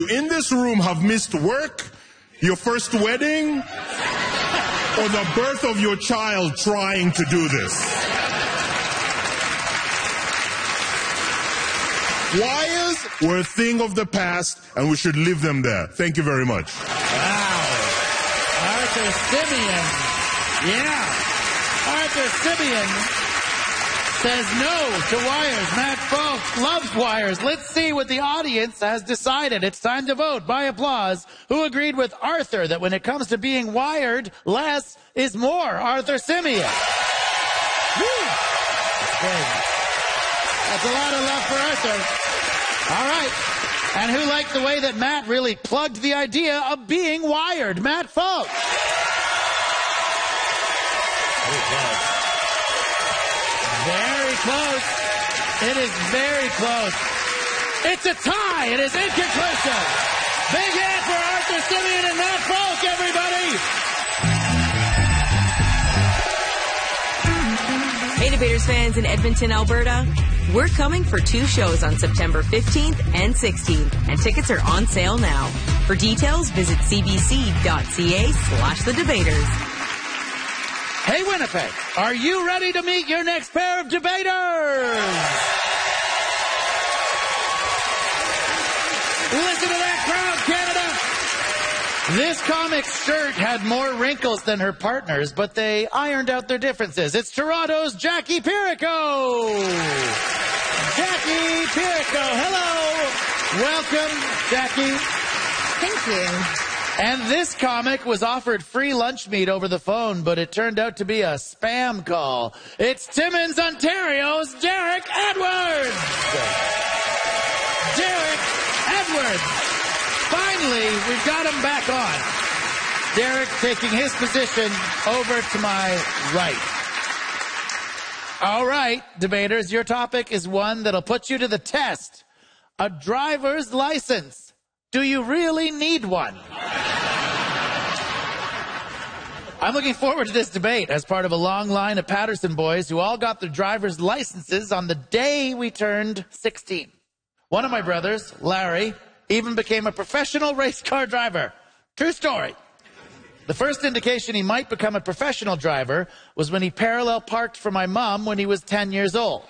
in this room have missed work, your first wedding, or the birth of your child trying to do this? Wires were a thing of the past, and we should leave them there. Thank you very much. Wow. Arthur Simeon. Yeah. Arthur Simeon says no to wires. Matt Folk loves wires. Let's see what the audience has decided. It's time to vote by applause. Who agreed with Arthur that when it comes to being wired, less is more? Arthur Simeon. Woo. That's a lot of love for Arthur. All right. And who liked the way that Matt really plugged the idea of being wired? Matt Folk. Very close. It is very close. It's a tie. It is inconclusive. Big hand for Arthur Simeon and Matt Folk, everybody. Hey, Debaters fans in Edmonton, Alberta. We're coming for 2 shows on September 15th and 16th, and tickets are on sale now. For details, visit cbc.ca/thedebaters. Hey, Winnipeg, are you ready to meet your next pair of debaters? Listen to that crowd, Canada. This comic's shirt had more wrinkles than her partner's, but they ironed out their differences. It's Toronto's Jackie Perico. Jackie Perico, hello. Welcome, Jackie. Thank you. And this comic was offered free lunch meat over the phone, but it turned out to be a spam call. It's Timmins, Ontario's Derek Edwards. Derek Edwards. Finally, we've got him back on. Derek taking his position over to my right. All right, debaters, your topic is one that'll put you to the test. A driver's license. Do you really need one? I'm looking forward to this debate as part of a long line of Patterson boys who all got their driver's licenses on the day we turned 16. One of my brothers, Larry, even became a professional race car driver. True story. The first indication he might become a professional driver was when he parallel parked for my mom when he was 10 years old.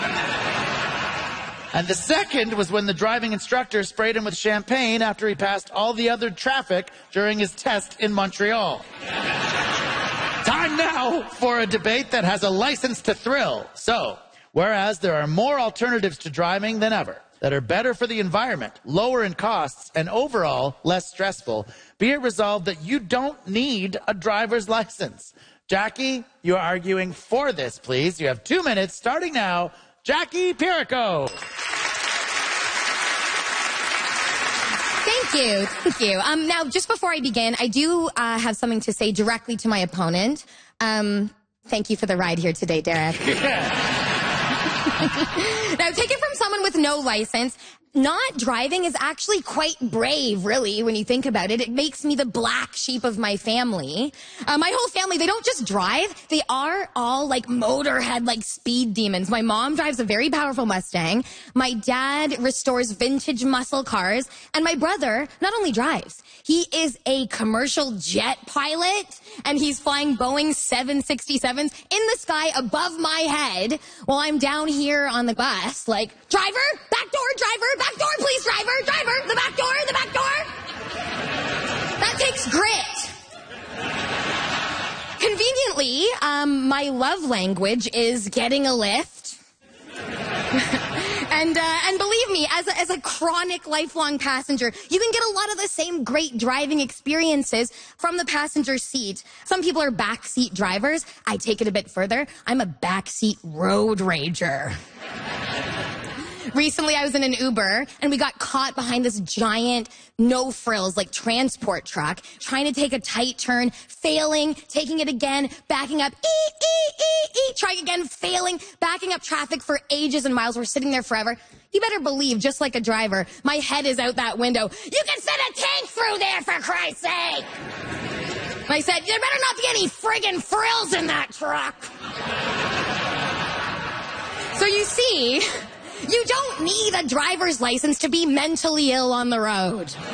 And the second was when the driving instructor sprayed him with champagne after he passed all the other traffic during his test in Montreal. Time now for a debate that has a license to thrill. So, whereas there are more alternatives to driving than ever that are better for the environment, lower in costs, and overall less stressful, be it resolved that you don't need a driver's license. Jackie, you're arguing for this, please. You have 2 minutes starting now. Jackie Perico. Thank you. Thank you. Now, just before I begin, I do have something to say directly to my opponent. Thank you for the ride here today, Derek. Now, take it from someone with no license. Not driving is actually quite brave, really, when you think about it. It makes me the black sheep of my family. My whole family, they don't just drive. They are all like motorhead, like speed demons. My mom drives a very powerful Mustang. My dad restores vintage muscle cars. And my brother not only drives, he is a commercial jet pilot. And he's flying Boeing 767s in the sky above my head while I'm down here on the bus, like, driver, back door, back door, please, driver, the back door. That takes grit. Conveniently, my love language is getting a lift. And believe me, as a chronic lifelong passenger, you can get a lot of the same great driving experiences from the passenger seat. Some people are backseat drivers. I take it a bit further. I'm a backseat road rager. Recently, I was in an Uber, and we got caught behind this giant, no-frills, like, transport truck, trying to take a tight turn, failing, taking it again, backing up, trying again, failing, backing up traffic for ages and miles. We're sitting there forever. You better believe, just like a driver, my head is out that window. You can fit a tank through there, for Christ's sake! I said, there better not be any friggin' frills in that truck. So you see, You don't need a driver's license to be mentally ill on the road.